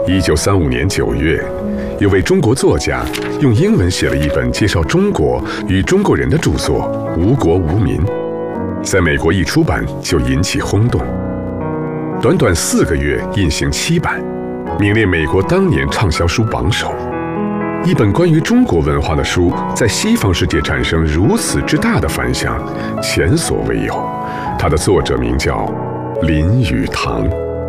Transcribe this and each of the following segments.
1935年9月，有位中国作家用英文写了一本介绍中国与中国人的著作《无国无民》，在美国一出版就引起轰动，短短4个月印行7版，名列美国当年畅销书榜首。一本关于中国文化的书在西方世界产生如此之大的反响，前所未有。它的作者名叫林语堂。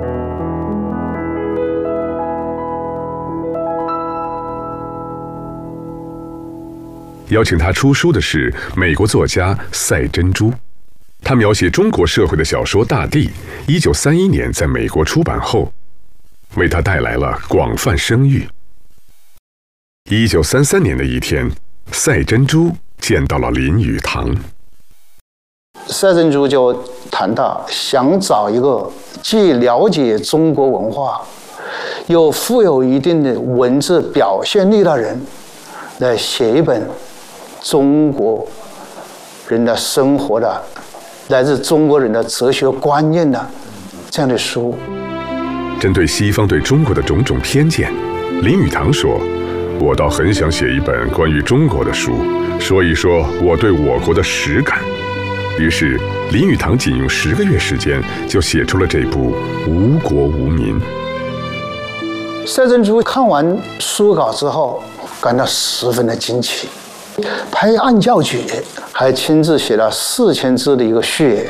邀请他出书的是美国作家赛珍珠，他描写中国社会的小说《大地》，1931年在美国出版后，为他带来了广泛声誉。1933年的一天，赛珍珠见到了林语堂。 赛珍珠就谈到想找一个既了解中国文化，又富有一定的文字表现力的人，来写一本中国人的生活的，来自中国人的哲学观念的这样的书。 针对西方对中国的种种偏见，林语堂说：“我倒很想写一本关于中国的书，说一说我对我国的实感。”于是，林语堂仅用10个月时间就写出了这部《无国无民》。 赛珍珠看完书稿之后，感到十分的惊奇，拍案叫绝，还亲自写了4000字的一个序言。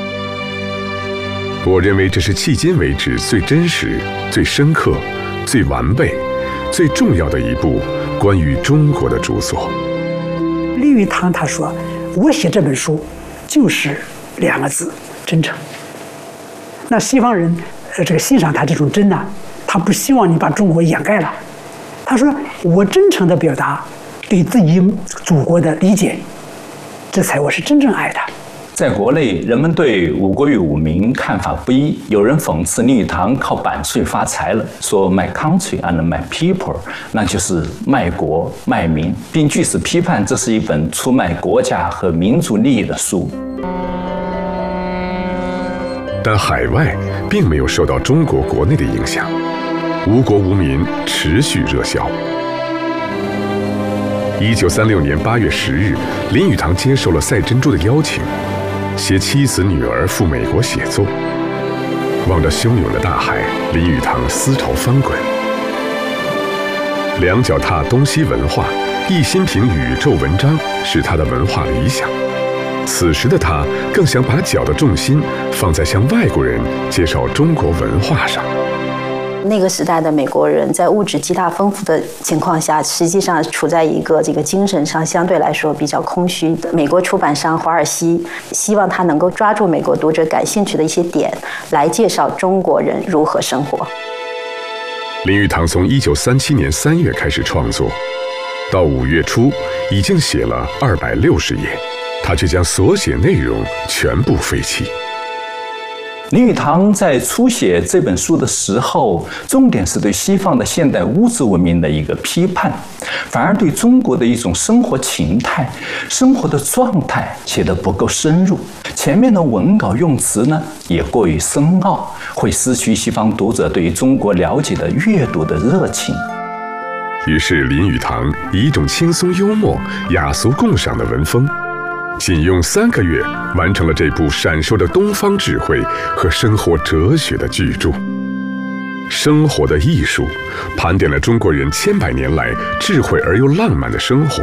我认为这是迄今为止最真实、最深刻、最完备、最重要的一部关于中国的著作。 林语堂他说：“我写这本书就是2个字，真诚。”那西方人这个欣赏他这种真呢，他不希望你把中国掩盖了。他说：“我真诚地表达对自己祖国的理解，这才我是真正爱他。” 在国内，人们对五国与五民看法不一，有人讽刺林语堂靠版税发财了，说 my country and my people， 那就是卖国卖民，并据此批判这是一本出卖国家和民族利益的书。 但海外并没有受到中国国内的影响，无国无民持续热销。1936年8月10日，林语堂接受了赛珍珠的邀请，携妻子女儿赴美国写作。望着汹涌的大海，林语堂思潮翻滚。2脚踏东西文化，一心凭宇宙文章是他的文化理想。此时的他更想把脚的重心放在向外国人介绍中国文化上。 那个时代的美国人在物质极大丰富的情况下，实际上处在一个精神上相对来说比较空虚的。美国出版商华尔西希望他能够抓住美国读者感兴趣的一些点，来介绍中国人如何生活。 林语堂从1937年3月开始创作，到5月初已经写了260页，他却将所写内容全部废弃。 林语堂在初写这本书的时候，重点是对西方的现代物质文明的一个批判，反而对中国的一种生活情态、生活的状态写得不够深入。前面的文稿用词呢也过于深奥，会失去西方读者对于中国了解的阅读的热情。 于是林语堂以一种轻松幽默、雅俗共赏的文风，仅用3个月完成了这部闪烁着东方智慧和生活哲学的巨著。生活的艺术盘点了中国人千百年来智慧而又浪漫的生活，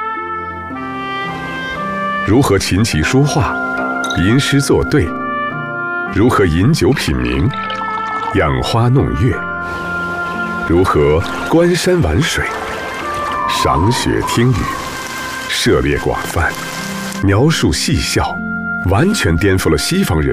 如何琴棋书画、吟诗作对，如何饮酒品茗、养花弄月，如何观山玩水、赏雪听雨，涉猎广泛，描述细笑，完全颠覆了西方人